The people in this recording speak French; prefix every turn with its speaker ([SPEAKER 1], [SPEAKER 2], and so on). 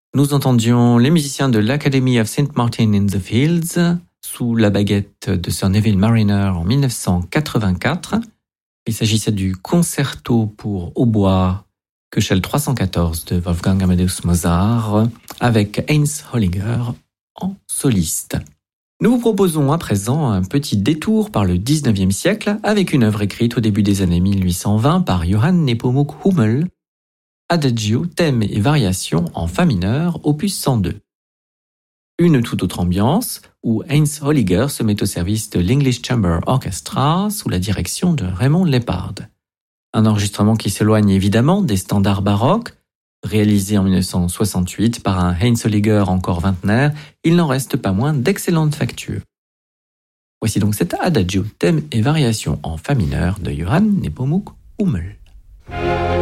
[SPEAKER 1] Nous entendions les musiciens de l'Academy of St. Martin in the Fields sous la baguette de Sir Neville Marriner en 1984. Il s'agissait du concerto pour hautbois Köchel 314 de Wolfgang Amadeus Mozart avec Heinz Holliger en soliste. Nous vous proposons à présent un petit détour par le 19e siècle avec une œuvre écrite au début des années 1820 par Johann Nepomuk Hummel, Adagio, thème et variation en fa mineur, opus 102. Une toute autre ambiance où Heinz Holliger se met au service de l'English Chamber Orchestra sous la direction de Raymond Leppard. Un enregistrement qui s'éloigne évidemment des standards baroques. Réalisé en 1968 par un Heinz Holliger encore vingtenaire, il n'en reste pas moins d'excellente facture. Voici donc cet Adagio, thème et variation en fa mineur de Johann Nepomuk Hummel.